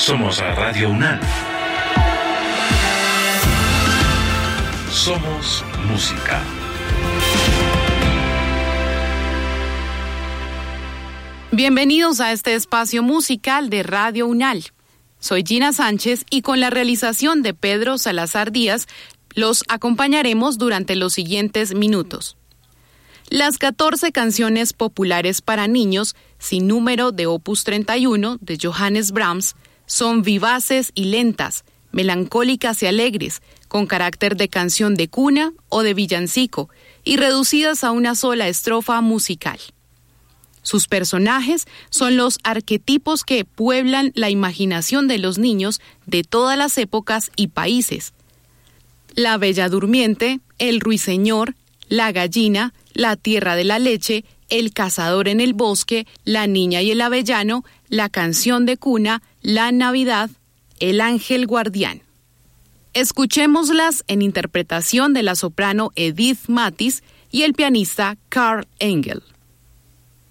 Somos la Radio UNAM. Somos música. Bienvenidos a este espacio musical de Radio UNAL. Soy Gina Sánchez y con la realización de Pedro Salazar Díaz los acompañaremos durante los siguientes minutos. Las 14 canciones populares para niños sin número de Opus 31 de Johannes Brahms son vivaces y lentas, melancólicas y alegres, con carácter de canción de cuna o de villancico y reducidas a una sola estrofa musical. Sus personajes son los arquetipos que pueblan la imaginación de los niños de todas las épocas y países. La Bella Durmiente, el Ruiseñor, la Gallina, la Tierra de la Leche, el Cazador en el Bosque, la Niña y el Avellano, la Canción de Cuna, la Navidad, el Ángel Guardián. Escuchémoslas en interpretación de la soprano Edith Mathis y el pianista Karl Engel.